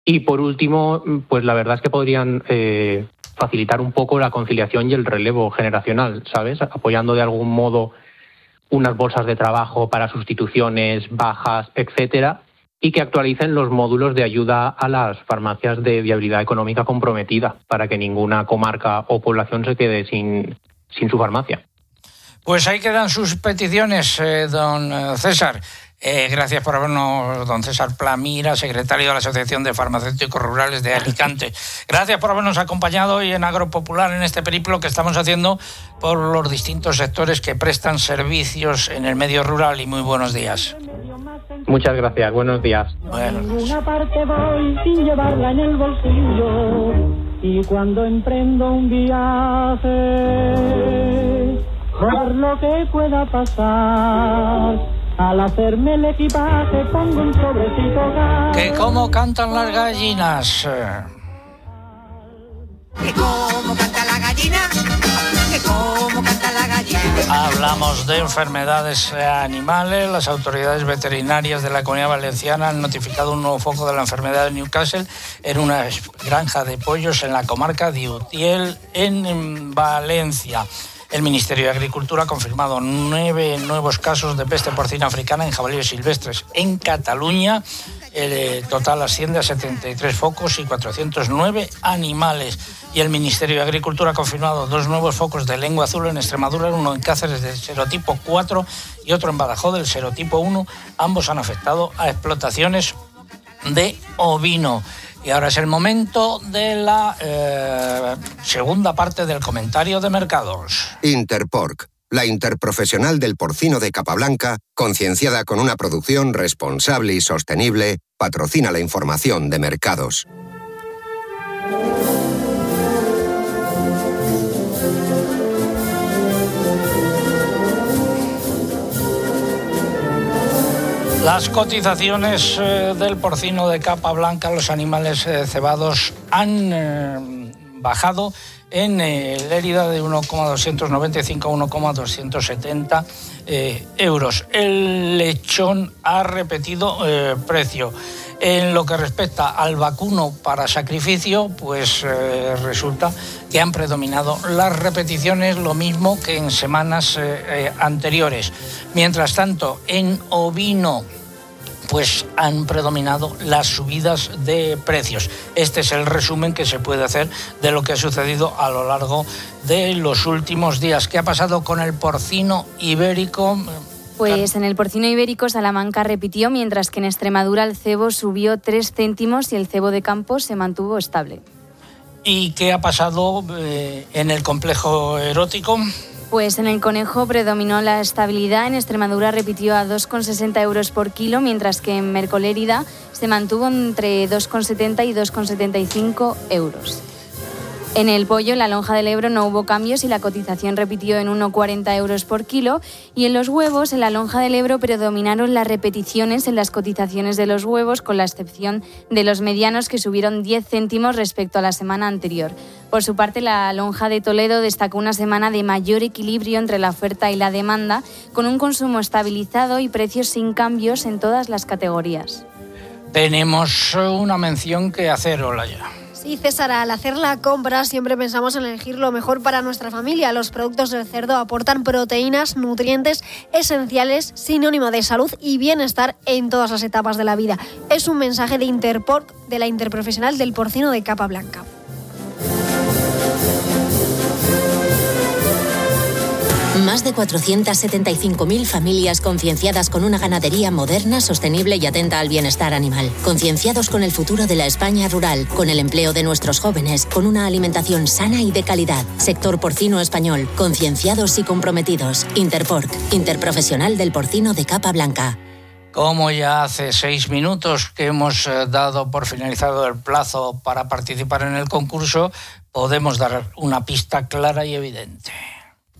Y por último, pues la verdad es que podrían facilitar un poco la conciliación y el relevo generacional, ¿sabes? Apoyando de algún modo unas bolsas de trabajo para sustituciones, bajas, etcétera, y que actualicen los módulos de ayuda a las farmacias de viabilidad económica comprometida para que ninguna comarca o población se quede sin su farmacia. Pues ahí quedan sus peticiones, don César. Gracias por habernos, don César Plamira, secretario de la Asociación de Farmacéuticos Rurales de Alicante. Gracias por habernos acompañado hoy en Agropopular en este periplo que estamos haciendo por los distintos sectores que prestan servicios en el medio rural, y muy buenos días. Muchas gracias, buenos días. A ninguna parte voy sin llevarla en el bolsillo, y cuando emprendo un viaje, por lo que pueda pasar, al hacerme el equipaje pongo un sobrecito gas. ¿Que cómo cantan las gallinas? ¿Que cómo canta la gallina? ¿Que cómo canta la gallina? Hablamos de enfermedades animales. Las autoridades veterinarias de la Comunidad Valenciana han notificado un nuevo foco de la enfermedad de Newcastle en una granja de pollos en la comarca de Utiel, en Valencia. El Ministerio de Agricultura ha confirmado 9 nuevos casos de peste porcina africana en jabalíes silvestres en Cataluña. El total asciende a 73 focos y 409 animales. Y el Ministerio de Agricultura ha confirmado 2 nuevos focos de lengua azul en Extremadura, uno en Cáceres del serotipo 4 y otro en Badajoz del serotipo 1. Ambos han afectado a explotaciones de ovino. Y ahora es el momento de la segunda parte del comentario de mercados. Interporc, la interprofesional del porcino de Capablanca, concienciada con una producción responsable y sostenible, patrocina la información de mercados. Las cotizaciones del porcino de Capablanca, los animales cebados, han bajado en Lérida de 1,295 a 1,270 euros. El lechón ha repetido precio. En lo que respecta al vacuno para sacrificio, pues resulta que han predominado las repeticiones, lo mismo que en semanas anteriores. Mientras tanto, en ovino, pues han predominado las subidas de precios. Este es el resumen que se puede hacer de lo que ha sucedido a lo largo de los últimos días. ¿Qué ha pasado con el porcino ibérico? Pues en el porcino ibérico Salamanca repitió, mientras que en Extremadura el cebo subió 3 céntimos y el cebo de campo se mantuvo estable. ¿Y qué ha pasado en el complejo erótico? Pues en el conejo predominó la estabilidad. En Extremadura repitió a 2,60 euros por kilo, mientras que en Mercolérida se mantuvo entre 2,70 y 2,75 euros. En el pollo, en la lonja del Ebro, no hubo cambios y la cotización repitió en 1,40 euros por kilo. Y en los huevos, en la lonja del Ebro, predominaron las repeticiones en las cotizaciones de los huevos, con la excepción de los medianos, que subieron 10 céntimos respecto a la semana anterior. Por su parte, la lonja de Toledo destacó una semana de mayor equilibrio entre la oferta y la demanda, con un consumo estabilizado y precios sin cambios en todas las categorías. Tenemos una mención que hacer, Olaya. Sí, César, al hacer la compra siempre pensamos en elegir lo mejor para nuestra familia. Los productos del cerdo aportan proteínas, nutrientes esenciales, sinónimo de salud y bienestar en todas las etapas de la vida. Es un mensaje de Interporc, de la interprofesional del porcino de Capablanca. Más de 475.000 familias concienciadas con una ganadería moderna, sostenible y atenta al bienestar animal. Concienciados con el futuro de la España rural, con el empleo de nuestros jóvenes, con una alimentación sana y de calidad. Sector porcino español, concienciados y comprometidos. Interporc, interprofesional del porcino de Capablanca. Como ya hace 6 minutos que hemos dado por finalizado el plazo para participar en el concurso, podemos dar una pista clara y evidente.